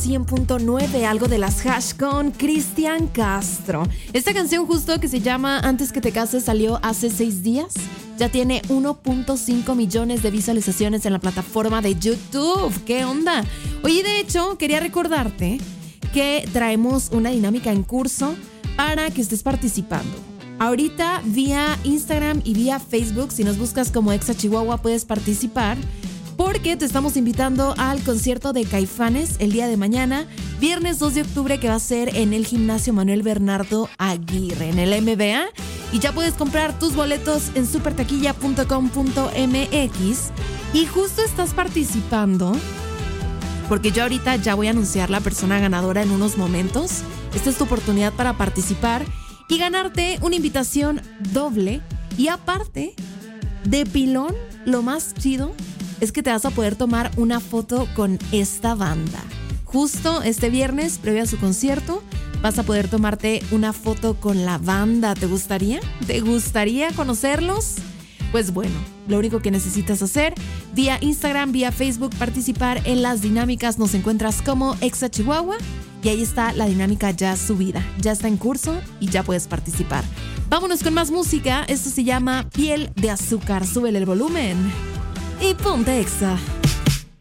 100.9, algo de las Hash con Cristian Castro. Esta canción justo que se llama Antes que te cases salió hace 6 días. Ya tiene 1.5 millones de visualizaciones en la plataforma de YouTube. ¿Qué onda? Oye, de hecho, quería recordarte que traemos una dinámica en curso para que estés participando. Ahorita vía Instagram y vía Facebook, si nos buscas como Exa Chihuahua, puedes participar porque te estamos invitando al concierto de Caifanes el día de mañana, viernes 2 de octubre, que va a ser en el Gimnasio Manuel Bernardo Aguirre, en el MBA. Y ya puedes comprar tus boletos en supertaquilla.com.mx. Y justo estás participando porque yo ahorita ya voy a anunciar la persona ganadora en unos momentos. Esta es tu oportunidad para participar y ganarte una invitación doble. Y aparte, de pilón, lo más chido es que te vas a poder tomar una foto con esta banda. Justo este viernes, previo a su concierto, vas a poder tomarte una foto con la banda. ¿Te gustaría? ¿Te gustaría conocerlos? Pues bueno, lo único que necesitas hacer, vía Instagram, vía Facebook, participar en las dinámicas. Nos encuentras como Exa Chihuahua y ahí está la dinámica ya subida. Ya está en curso y ya puedes participar. Vámonos con más música. Esto se llama Piel de Azúcar. Súbele el volumen y ponte Exa.